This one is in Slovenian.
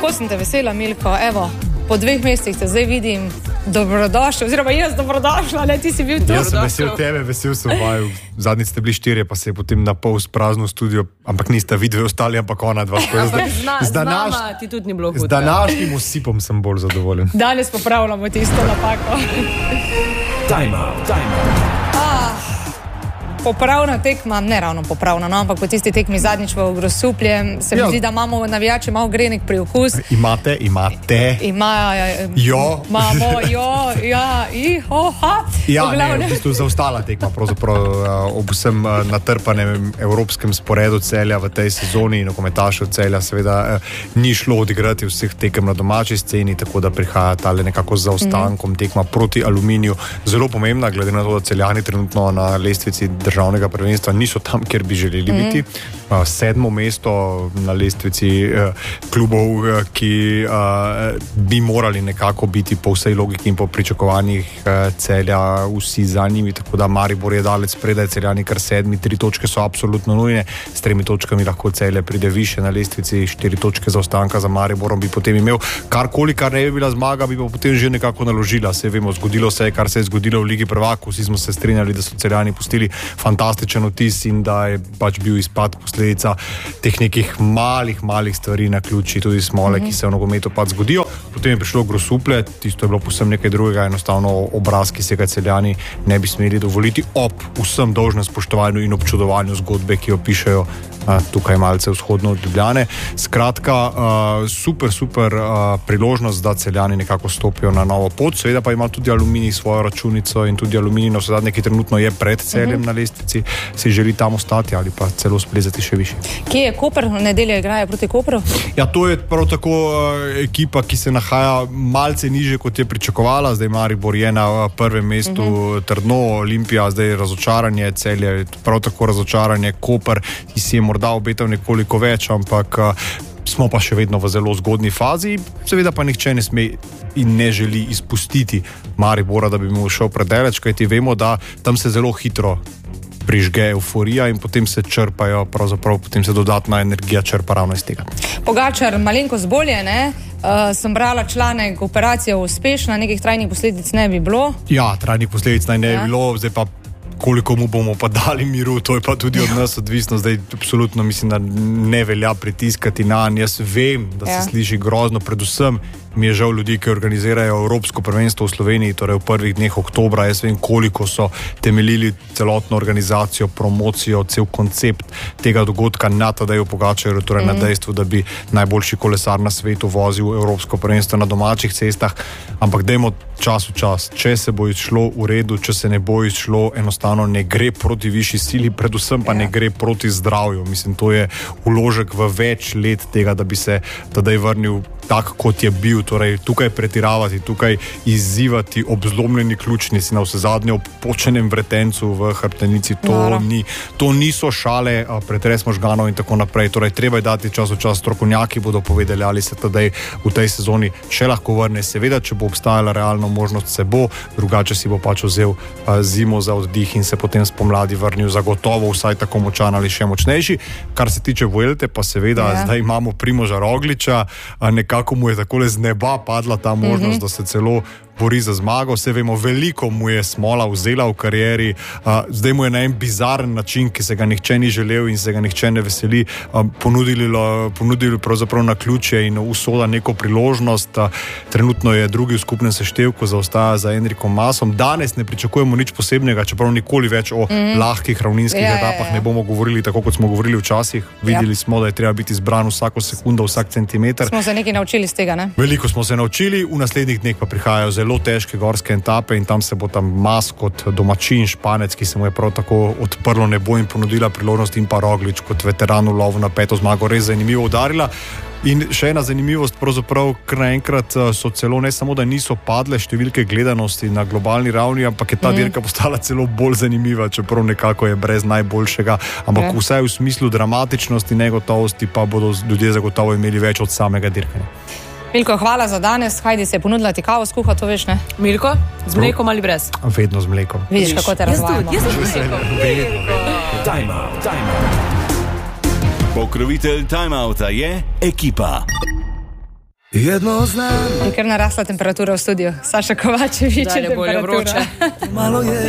Kako sem te vesela, Milko, evo, po 2 mesecih te zdaj vidim, dobrodošla, oziroma jaz dobrodošla, ne, ti si bil tu. Jaz sem vesel tebe, vesel sem vaju, zadnjič ste bili 4, pa se je potem napol sprazno studio, ampak niste vidve ostali, ampak ona 2. Z nama ti tudi ni bilo hudo. Z današnjim osipom sem bolj zadovoljen. Danes popravljamo tisto napako. Time out. Popravna tekma, ne ravno popravna, no, ampak po tisti tekmi zadnjič v Grosuplje se mi zdi, da imamo navijači malo grenek priokus. Imate. V bistvu zaostala tekma, pravzaprav ob vsem natrpanem evropskem sporedu Celja v tej sezoni in nogometašev Celja seveda ni šlo odigrati vseh tekem na domači sceni, tako da prihaja tale nekako z zaostankom tekma proti Aluminiju. Zelo pomembna, glede na to, da Celjani trenutno na lestvici državnega prvenstva niso tam, kjer bi želeli biti. 7. mesto na lestvici klubov, ki bi morali nekako biti po vsej logiki in po pričakovanjih Celja vsi za njimi, tako da Maribor je dalec spredaj, Celjani kar 7, 3 točke so absolutno nujne, s 3 točkami lahko Celje pride više na lestvici, 4 točke zaostanka za Mariborom bi potem imel karkoli, kar ne bi bila zmaga, bi pa potem že nekako naložila. Se vemo, zgodilo se je, kar se je zgodilo v Ligi prvakov, vsi smo se strinjali, da so Celjani pustili fantastičen vtis in da je pač bil izpad posledica teh nekih malih stvari na ključi, tudi smole, ki se v nogometu pač zgodijo. Potem je prišlo Grosuplje, tisto je bilo povsem nekaj drugega, enostavno obraz, ki se ga Celjani ne bi smeli dovoliti ob vsem dolžnem spoštovanju in občudovanju zgodbe, ki jo pišejo tukaj malce vzhodno od Ljubljane. Skratka, super priložnost, da Celjani nekako stopijo na novo pot. Seveda pa ima tudi Aluminij svojo računico in tudi Aluminij navsezadnje, ki trenutno je pred Celjem na lestvici, si želi tam ostati ali pa celo splezati še više. Kje je Koper? V nedeljo igrajo proti Kopru? Ja, to je prav tako ekipa, ki se nahaja malce niže, kot je pričakovala. Zdaj Maribor je na prvem mestu trdno, Olimpija zdaj razočaranje, Celje prav tako razočaranje, Koper si je morda obetal nekoliko več, ampak smo pa še vedno v zelo zgodni fazi. Seveda pa nihče ne sme in ne želi izpustiti Maribora, da bi mu šel predaleč, kajti vemo, da tam se zelo hitro prižge euforija in potem se črpajo, pravzaprav potem se dodatna energija črpa ravno iz tega. Pogačar malenkost bolje, ne? Sem brala članek, operacija uspešna, nekih trajnih posledic ne bi bilo. Ja, trajnih posledic naj ne bi bilo, zdaj pa koliko mu bomo pa dali miru, to je pa tudi od nas odvisno. Zdaj absolutno mislim, da ne velja pritiskati na nj. Jaz vem, da se sliši grozno, predvsem mi je žal ljudi, ki organizirajo Evropsko prvenstvo v Sloveniji, torej v prvih dneh oktobra. Jaz vem, koliko so temeljili celotno organizacijo, promocijo, cel koncept tega dogodka na Tadeju Pogačarju, torej na dejstvu, da bi najboljši kolesar na svetu vozil Evropsko prvenstvo na domačih cestah. Ampak dajmo čas v čas. Če se bo izšlo v redu, če se ne bo izšlo, enostavno ne gre proti višji sili, predvsem pa ne gre proti zdravju. Mislim, to je vložek v več let tega, da bi se Tadej vrnil tak, kot je bil. Torej, tukaj pretiravati, tukaj izzivati ob zlomljeni ključnici, na vsezadnje ob počenem vretencu v hrbtenici, to niso šale, pretres možganov in tako naprej. Torej, treba je dati čas v čas, strokovnjaki bodo povedali, ali se Tadej v tej sezoni še lahko vrne. Seveda, če bo obstajala realno možnost, se bo, drugače si bo pač vzel zimo za oddih in se potem spomladi vrnil zagotovo vsaj tako močan ali še močnejši. Kar se tiče Vuelte, pa seveda zdaj imamo Primoža Rogliča, nekako mu je takole z neba padla ta možnost, da se celo bori za zmago. Vse vemo, veliko mu je smola vzela v karieri, zdaj mu je na en bizaren način, ki se ga nihče ni želel in se ga nihče ne veseli, ponudili pravzaprav na ključje in usoda neko priložnost. Trenutno je drugi v skupnem seštevku, zaostaja za Enrikom Masom. Danes ne pričakujemo nič posebnega, čeprav nikoli več o lahkih ravninskih etapah ne bomo govorili tako, kot smo govorili včasih. Videli smo, da je treba biti zbran vsako sekundo, vsak centimeter. Smo se nekaj naučili z tega, ne? Veliko smo se naučili, v naslednjih dneh pa prihajajo zelo težke gorske etape in tam se bo tam Mas kot domačin Španec, ki se mu je prav tako odprlo nebo in ponudila priložnost, in pa Roglič kot veteran v lovu na 5. zmago res zanimivo udarila. In še ena zanimivost, pravzaprav kar naenkrat so celo ne samo, da niso padle številke gledanosti na globalni ravni, ampak je ta dirka postala celo bolj zanimiva, čeprav nekako je brez najboljšega, ampak vsaj v smislu dramatičnosti, negotovosti pa bodo ljudje zagotovo imeli več od samega dirkanja. Milko, hvala za danes. Hajdi se ponudila ti kavo skuha, to veš, ne? Milko, z mlekom ali brez? Vedno z mlekom. Vidiš, kako te razvajamo. Jaz tudi z mlekom. Time out. Pokrovitelj Time Outa je Ekipa. Jedno znam. Je kar narasla temperatura v studiu. Saša Kovačevič je bolje vroče. Malo je